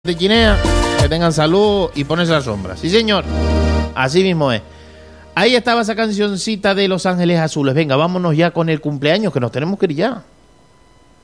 de Guinea, que tengan salud y ponerse a la sombra. Sí, señor. Así mismo es. Ahí estaba esa cancioncita de Los Ángeles Azules. Venga, vámonos ya con el cumpleaños, que nos tenemos que ir ya.